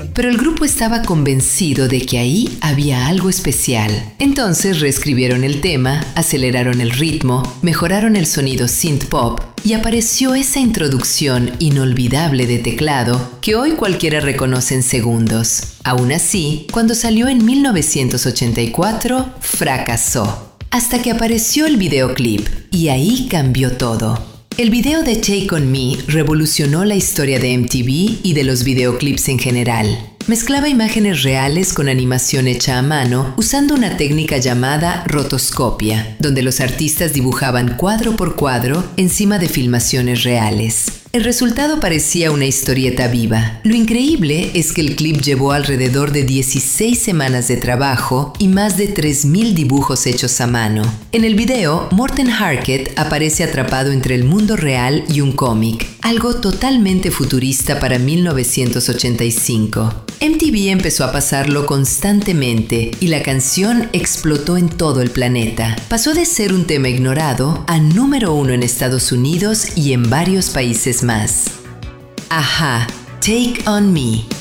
pero el grupo estaba convencido de que ahí había algo especial. Entonces reescribieron el tema, aceleraron el ritmo, mejoraron el sonido synth pop y apareció esa introducción inolvidable de teclado que hoy cualquiera reconoce en segundos. Aún así, cuando salió en 1984, fracasó. Hasta que apareció el videoclip, y ahí cambió todo. El video de Take On Me revolucionó la historia de MTV y de los videoclips en general. Mezclaba imágenes reales con animación hecha a mano usando una técnica llamada rotoscopia, donde los artistas dibujaban cuadro por cuadro encima de filmaciones reales. El resultado parecía una historieta viva. Lo increíble es que el clip llevó alrededor de 16 semanas de trabajo y más de 3,000 dibujos hechos a mano. En el video, Morten Harket aparece atrapado entre el mundo real y un cómic, algo totalmente futurista para 1985. MTV empezó a pasarlo constantemente y la canción explotó en todo el planeta. Pasó de ser un tema ignorado a número 1 en Estados Unidos y en varios países más. Ajá, Take On Me.